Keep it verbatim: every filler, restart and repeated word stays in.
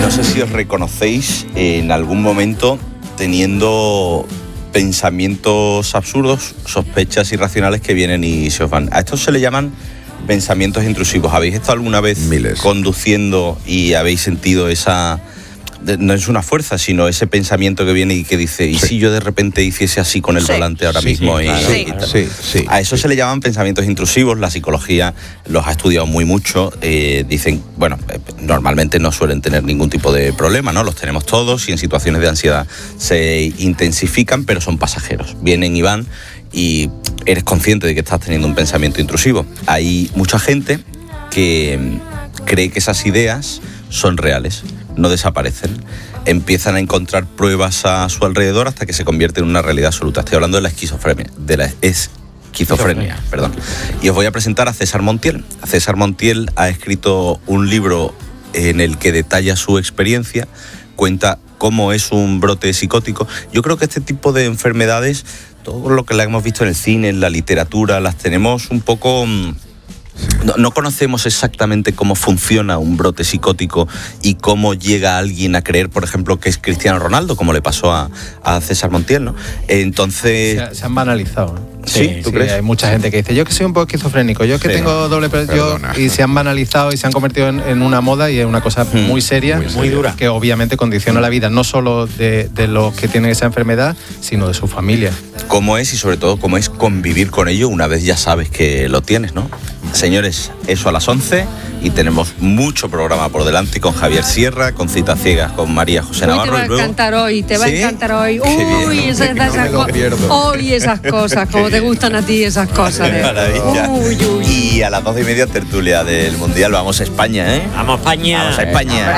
No sé si os reconocéis en algún momento teniendo pensamientos absurdos, sospechas irracionales que vienen y se os van. A estos se le llaman pensamientos intrusivos. ¿Habéis estado alguna vez Miles. conduciendo y habéis sentido esa... no es una fuerza, sino ese pensamiento que viene y que dice, ¿y sí. si yo de repente hiciese así con el sí. volante ahora sí, mismo? Sí, y, claro, y claro. Sí, sí, a eso sí. se le llaman pensamientos intrusivos. La psicología los ha estudiado muy mucho. Eh, dicen, bueno, eh, normalmente no suelen tener ningún tipo de problema, ¿no? Los tenemos todos y en situaciones de ansiedad se intensifican, pero son pasajeros. Vienen y van y eres consciente de que estás teniendo un pensamiento intrusivo. Hay mucha gente que cree que esas ideas son reales, no desaparecen, empiezan a encontrar pruebas a su alrededor hasta que se convierte en una realidad absoluta. Estoy hablando de la esquizofrenia, de la esquizofrenia, perdón. Y os voy a presentar a César Montiel. César Montiel ha escrito un libro en el que detalla su experiencia, cuenta cómo es un brote psicótico. Yo creo que este tipo de enfermedades, todo lo que la hemos visto en el cine, en la literatura, las tenemos un poco... No, no conocemos exactamente cómo funciona un brote psicótico y cómo llega alguien a creer, por ejemplo, que es Cristiano Ronaldo, como le pasó a, a César Montiel, ¿no? Entonces... Se, se han banalizado, ¿no? Sí, sí, ¿tú sí, crees? Hay mucha gente que dice, yo que soy un poco esquizofrénico, yo que sí, tengo doble... Yo, y se han banalizado y se han convertido en, en una moda y en una cosa hmm. muy seria, muy, muy dura, que obviamente condiciona la vida no solo de, de los que tienen esa enfermedad, sino de su familia. ¿Cómo es y sobre todo cómo es convivir con ello una vez ya sabes que lo tienes, ¿no? Señores, eso a las once y tenemos mucho programa por delante con Javier Sierra, con Citas Ciegas, con María José Navarro. Uy, te va a luego... encantar hoy, te va ¿Sí? a encantar hoy. Qué Uy, bien. esas, esas no cosas. Hoy esas cosas, como te gustan a ti esas cosas. Qué maravilla. Uy, uy. Y a las doce y media tertulia del Mundial. Vamos a España, ¿eh? Vamos a España. Vamos a España.